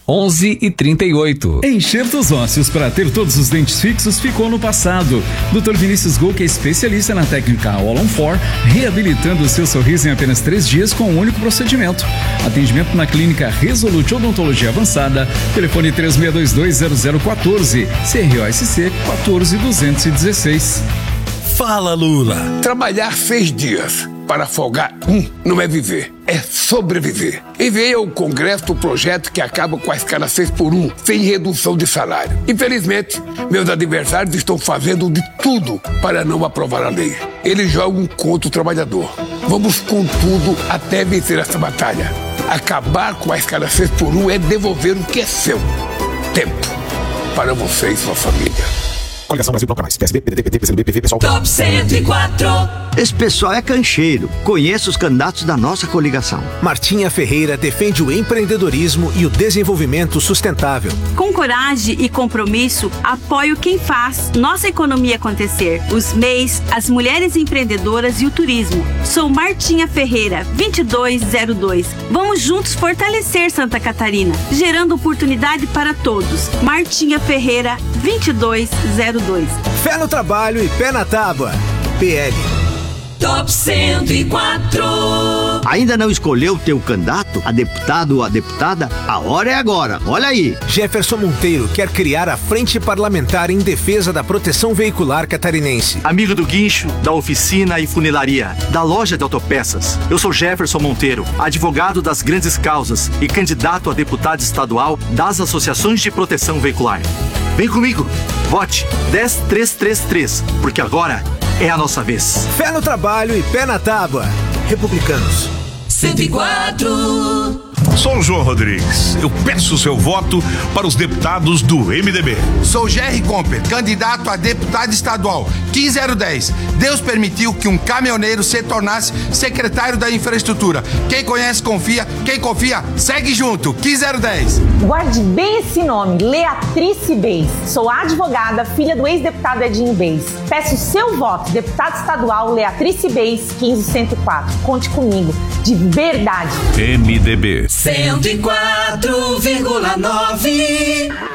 11h38. Enxertos ósseos para ter todos os dentes fixos ficou no passado. Dr. Vinícius Gol, é especialista na técnica All-on-4, reabilitando o seu sorriso em apenas 3 dias com um único procedimento. Atendimento na clínica Resolute Odontologia Avançada, telefone 36220014, CROSC 14216. Fala, Lula. Trabalhar 6 dias para folgar não é viver, é sobreviver. Enviei ao Congresso o projeto que acaba com a escala 6x1, sem redução de salário. Infelizmente, meus adversários estão fazendo de tudo para não aprovar a lei. Eles jogam contra o trabalhador. Vamos com tudo até vencer essa batalha. Acabar com a escala 6x1 é devolver o que é seu. Tempo para você e sua família. Coligação Brasil Bloco Mais, PSB, PDT, PT, PCdoB, PV, PSOL. Top 104. Esse pessoal é cancheiro. Conheço os candidatos da nossa coligação. Martinha Ferreira defende o empreendedorismo e o desenvolvimento sustentável. Com coragem e compromisso, apoio quem faz nossa economia acontecer. Os MEIs, as mulheres empreendedoras e o turismo. Sou Martinha Ferreira, 2202. Vamos juntos fortalecer Santa Catarina, gerando oportunidade para todos. Martinha Ferreira, 2202. Fé no trabalho e pé na tábua. PL. Top 104. Ainda não escolheu teu candidato, a deputado ou a deputada? A hora é agora, olha aí. Jefferson Monteiro quer criar a Frente Parlamentar em defesa da proteção veicular catarinense. Amigo do guincho, da oficina e funilaria, da loja de autopeças. Eu sou Jefferson Monteiro, advogado das grandes causas e candidato a deputado estadual das associações de proteção veicular. Vem comigo, vote 10333, porque agora é a nossa vez. Fé no trabalho e pé na tábua. Republicanos. 104. Sou o João Rodrigues. Eu peço o seu voto para os deputados do MDB. Sou Jerry Comper, candidato a deputado estadual 15010. Deus permitiu que um caminhoneiro se tornasse secretário da infraestrutura. Quem conhece, confia. Quem confia, segue junto. 15010. Guarde bem esse nome, Leatrice Beis. Sou advogada, filha do ex-deputado Edinho Beis. Peço seu voto, deputado estadual Leatrice Beis, 15104. Conte comigo, de verdade. MDB 104,9.